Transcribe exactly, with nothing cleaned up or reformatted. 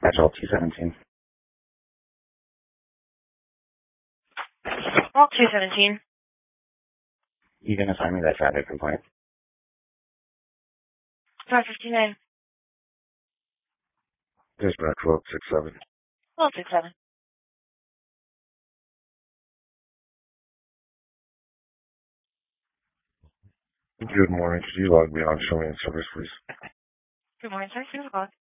Metro two seventeen. Well, two seventeen. You gonna sign me that traffic complaint? five fifty-nine. Dispatch twelve six seven. twelve six seven. Good morning. Could you log me on? Show me in service, please. Good morning, sir. six o'clock.